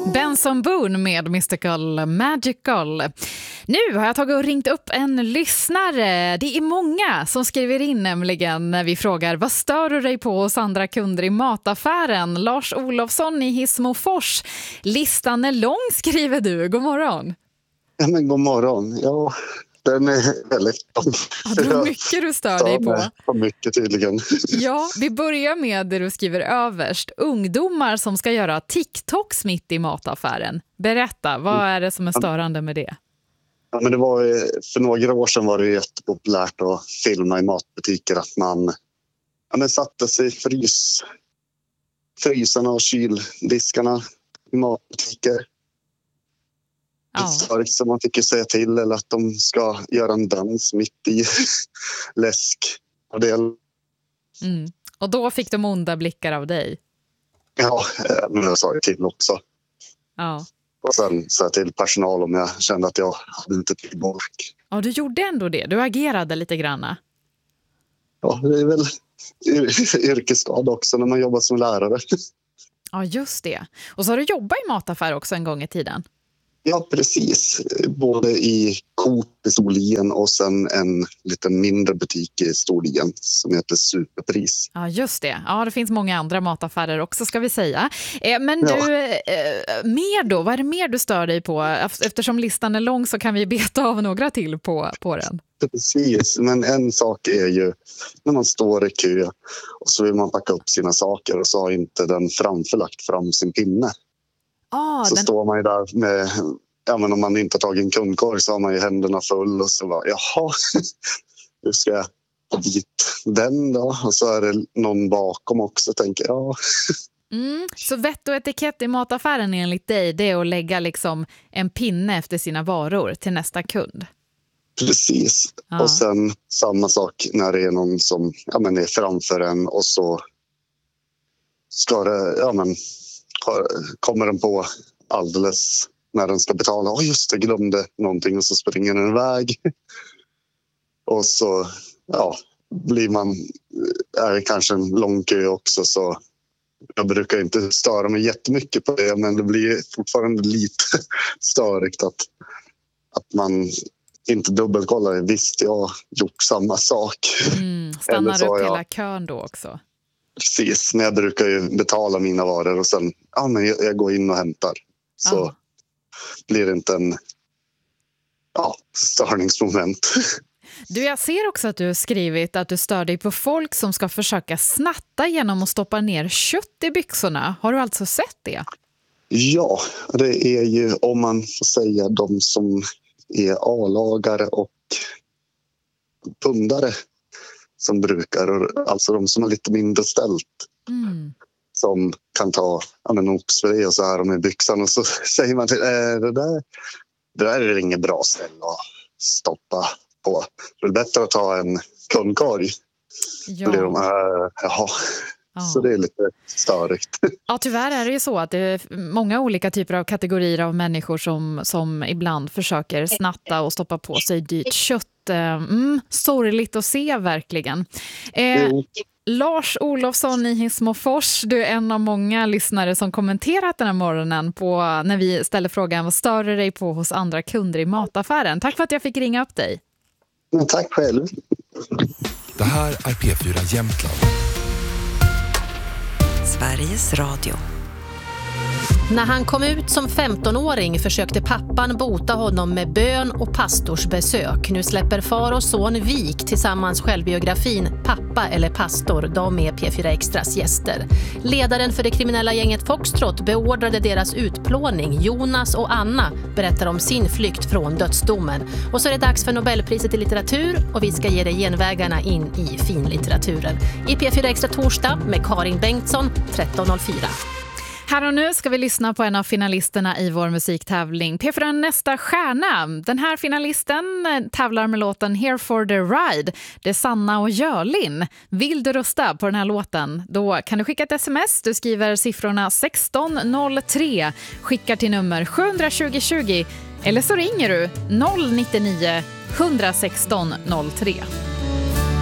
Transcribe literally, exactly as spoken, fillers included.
Benson Boone med Mystical Magical. Nu har jag tagit och ringt upp en lyssnare. Det är många som skriver in nämligen när vi frågar vad stör du dig på hos andra kunder i mataffären? Lars Olofsson i Hissmofors. Listan är lång, skriver du. God morgon. Ja, men god morgon. Ja, den är väldigt lång. Ja, det är mycket du stör dig på. Ja, mycket tydligen. Ja, vi börjar med det du skriver överst. Ungdomar som ska göra TikToks mitt i mataffären. Berätta, vad är det som är störande med det? Ja, men det var, för några år sedan var det jättepopulärt att filma i matbutiker att man ja, men satte sig i frys, frysarna och kyldiskarna i matbutiker. Ja. Så man fick ju säga till eller att de ska göra en dans mitt i läsk och del. Mm. Och då fick de onda blickar av dig? Ja, men jag sa ju till också. Ja. Och sen sa jag till personal om jag kände att jag hade inte tillbaka. Ja, du gjorde ändå det. Du agerade lite granna. Ja, det är väl yrkesskada också när man jobbar som lärare. Ja, just det. Och så har du jobbat i mataffär också en gång i tiden. Ja, precis. Både i Coop i Storlien och sen en liten mindre butik i Storlien som heter Superpris. Ja, just det. Ja, det finns många andra mataffärer också, ska vi säga. Eh, men du, Ja. eh, mer då? Vad är det mer du stör dig på? Eftersom listan är lång så kan vi beta av några till på, på den. Precis, men en sak är ju när man står i kö och så vill man packa upp sina saker och så har inte den framförlagt fram sin pinne. Ah, så den... står man ju där med, ja men om man inte har tagit en kundkorg så har man ju händerna full och så bara, jaha, hur ska jag ta dit den då? Och så är det någon bakom också, tänker jag. Mm, så vett och etikett i mataffären enligt dig, det är att lägga liksom en pinne efter sina varor till nästa kund? Precis, ja. Och sen samma sak när det är någon som ja, men är framför en och så ska det, ja men kommer den på alldeles när den ska betala. Åh, oh, just det, glömde någonting och så springer den iväg. Och så ja, blir man, är det kanske en lång kö också så jag brukar inte störa mig jättemycket på det men det blir fortfarande lite störigt att, att man inte dubbelkollar. Visst, jag har gjort samma sak. Mm, stannar upp jag, hela kön då också. Precis, men jag brukar ju betala mina varor och sen ja, men jag, jag går in och hämtar. Så ah. blir det inte en ja, störningsmoment. Du, jag ser också att du har skrivit att du stör dig på folk som ska försöka snatta genom att stoppa ner kött i byxorna. Har du alltså sett det? Ja, det är ju om man får säga de som är A-lagare och pundare som brukar, alltså de som har lite mindre ställt mm. som kan ta ja, en oxfilé och så här med byxan och så säger man till äh, det, där, det där är inget bra ställe att stoppa på. Det är bättre att ta en kundkorg. Ja. De, äh, jaha. Ja. Så det är lite störigt. Ja, tyvärr är det ju så att det är många olika typer av kategorier av människor som, som ibland försöker snatta och stoppa på sig dyrt kött. Mm, sorgligt att se verkligen. Eh, Lars Olofsson i Hissmofors, du är en av många lyssnare som kommenterat den här morgonen på när vi ställer frågan vad stör du dig på hos andra kunder i mataffären. Tack för att jag fick ringa upp dig. Men tack själv. Det här är P fyra Jämtland. Sveriges Radio. När han kom ut som femtonåring försökte pappan bota honom med bön och pastorsbesök. Nu släpper far och son Vik tillsammans självbiografin Pappa eller pastor. De är P fyra Extras gäster. Ledaren för det kriminella gänget Foxtrot beordrade deras utplåning. Jonas och Anna berättar om sin flykt från dödsdomen. Och så är det dags för Nobelpriset i litteratur och vi ska ge dig genvägarna in i finlitteraturen. I P fyra Extra torsdag med Karin Bengtsson tretton noll fyra. Här och nu ska vi lyssna på en av finalisterna i vår musiktävling. P fyra Nästa stjärna. Den här finalisten tävlar med låten Here for the Ride. Det är Sanna och Jörlin. Vill du rösta på den här låten? Då kan du skicka ett sms. Du skriver siffrorna sexton noll tre. Skickar till nummer sju två noll två. Eller så ringer du noll nio nio ett ett sexton noll tre.